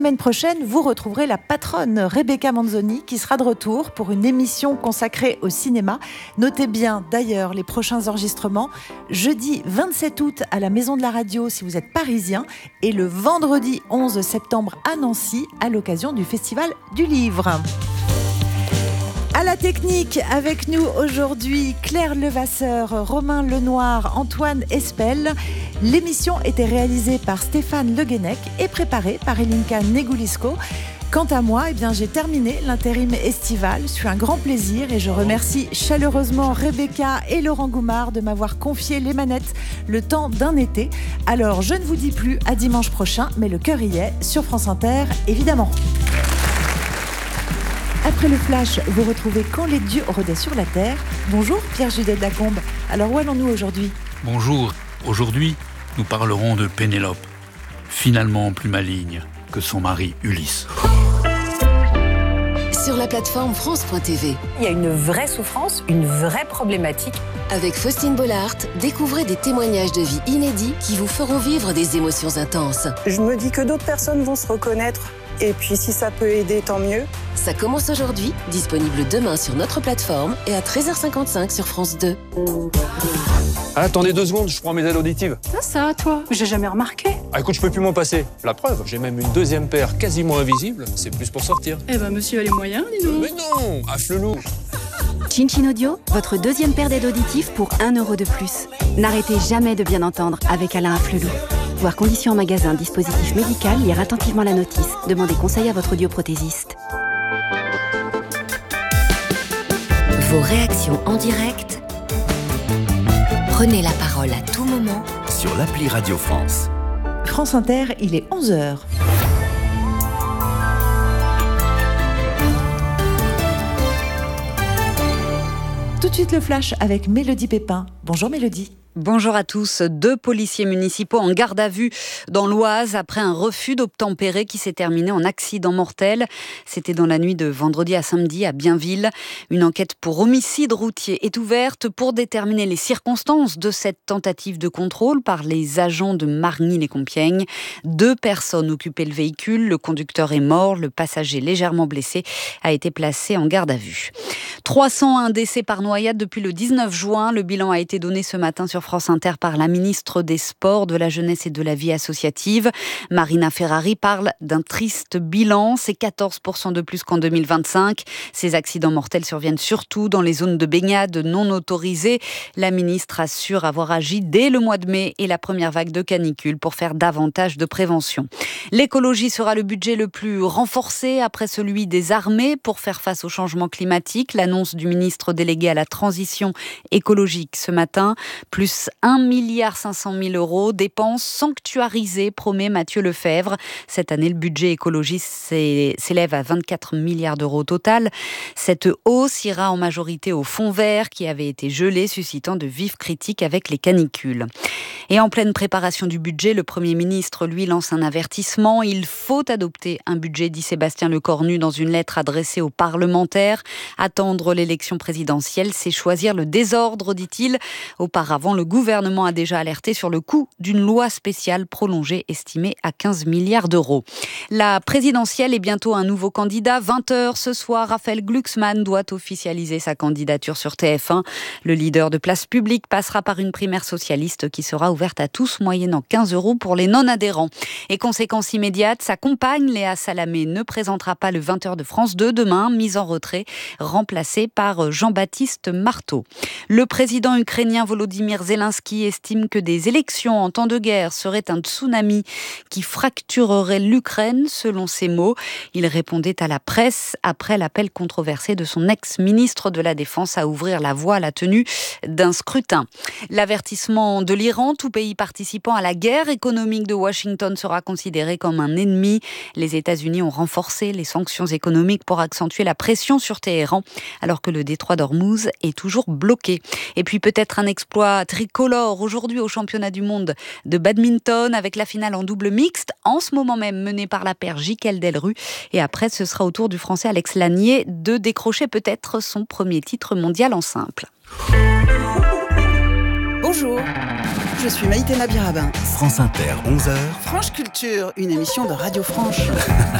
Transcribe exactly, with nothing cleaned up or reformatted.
La semaine prochaine, vous retrouverez la patronne Rebecca Manzoni qui sera de retour pour une émission consacrée au cinéma. Notez bien d'ailleurs les prochains enregistrements. Jeudi vingt-sept août à la Maison de la Radio si vous êtes parisien et le vendredi onze septembre à Nancy à l'occasion du Festival du Livre. À la technique, avec nous aujourd'hui, Claire Levasseur, Romain Lenoir, Antoine Espel. L'émission était réalisée par Stéphane Le Guenec et préparée par Elinka Negoulisco. Quant à moi, eh bien, j'ai terminé l'intérim estival. C'est un grand plaisir et je remercie chaleureusement Rebecca et Laurent Goumard de m'avoir confié les manettes le temps d'un été. Alors, je ne vous dis plus à dimanche prochain, mais le cœur y est, sur France Inter, évidemment. Après le flash, vous retrouvez Quand les dieux rôdaient sur la terre. Bonjour Pierre-Judet Lacombe. Alors où allons-nous aujourd'hui ? Bonjour. Aujourd'hui, nous parlerons de Pénélope, finalement plus maligne que son mari Ulysse. Sur la plateforme France point T V. Il y a une vraie souffrance, une vraie problématique. Avec Faustine Bollard, découvrez des témoignages de vie inédits qui vous feront vivre des émotions intenses. Je me dis que d'autres personnes vont se reconnaître. Et puis si ça peut aider, tant mieux. Ça commence aujourd'hui, disponible demain sur notre plateforme et à treize heures cinquante-cinq sur France deux. Ah, attendez deux secondes, je prends mes aides auditives. Ah ça, toi, j'ai jamais remarqué. Ah écoute, je peux plus m'en passer. La preuve, j'ai même une deuxième paire quasiment invisible. C'est plus pour sortir. Eh ben monsieur a les moyens, dis donc. Mais non, affle-loup. Chin Chin Audio, votre deuxième paire d'aides auditives pour un euro de plus. N'arrêtez jamais de bien entendre avec Alain Afflelou. Voir conditions en magasin, dispositif médical, lire attentivement la notice. Demandez conseil à votre audioprothésiste. Vos réactions en direct. Prenez la parole à tout moment sur l'appli Radio France. France Inter, il est onze heures. Tout de suite le flash avec Mélodie Pépin. Bonjour Mélodie. Bonjour à tous. Deux policiers municipaux en garde à vue dans l'Oise après un refus d'obtempérer qui s'est terminé en accident mortel. C'était dans la nuit de vendredi à samedi à Bienville. Une enquête pour homicide routier est ouverte pour déterminer les circonstances de cette tentative de contrôle par les agents de Margny-les-Compiègnes. Deux personnes occupaient le véhicule. Le conducteur est mort. Le passager légèrement blessé a été placé en garde à vue. trois cent un décès par noyade depuis le dix-neuf juin. Le bilan a été donné ce matin sur France Inter par la ministre des Sports, de la Jeunesse et de la Vie associative. Marina Ferrari parle d'un triste bilan. C'est quatorze pour cent de plus qu'en deux mille vingt-cinq. Ces accidents mortels surviennent surtout dans les zones de baignade non autorisées. La ministre assure avoir agi dès le mois de mai et la première vague de canicule pour faire davantage de prévention. L'écologie sera le budget le plus renforcé après celui des armées pour faire face au changement climatique. L'annonce du ministre délégué à la transition écologique ce matin. Plus un milliard cinq cent mille euros, dépenses sanctuarisées, promet Mathieu Lefebvre. Cette année, le budget écologie s'élève à vingt-quatre milliards d'euros au total. Cette hausse ira en majorité au fonds vert qui avait été gelé, suscitant de vives critiques avec les canicules. Et en pleine préparation du budget, le Premier ministre, lui, lance un avertissement. Il faut adopter un budget, dit Sébastien Lecornu dans une lettre adressée aux parlementaires. Attendre l'élection présidentielle, c'est choisir le désordre, dit-il. Auparavant, le gouvernement a déjà alerté sur le coût d'une loi spéciale prolongée estimée à quinze milliards d'euros. La présidentielle est bientôt un nouveau candidat. vingt heures ce soir, Raphaël Glucksmann doit officialiser sa candidature sur T F un. Le leader de Place Publique passera par une primaire socialiste qui sera ouverte à tous, moyennant quinze euros pour les non-adhérents. Et conséquence immédiate, sa compagne Léa Salamé ne présentera pas le vingt heures de France deux demain, mise en retrait, remplacée par Jean-Baptiste Marteau. Le président ukrainien Volodymyr Zelensky estime que des élections en temps de guerre seraient un tsunami qui fracturerait l'Ukraine, selon ses mots. Il répondait à la presse après l'appel controversé de son ex-ministre de la Défense à ouvrir la voie à la tenue d'un scrutin. L'avertissement de l'Iran, tout pays participant à la guerre économique de Washington, sera considéré comme un ennemi. Les États-Unis ont renforcé les sanctions économiques pour accentuer la pression sur Téhéran, alors que le détroit d'Ormuz est toujours bloqué. Et puis peut-être un exploit tricolore aujourd'hui au championnat du monde de badminton avec la finale en double mixte, en ce moment même menée par la paire Jiquel Delru. Et après, ce sera au tour du Français Alex Lanier de décrocher peut-être son premier titre mondial en simple. Bonjour, je suis Maïté Nabirabin. France Inter, onze heures. Franche Culture, une émission de Radio Franche.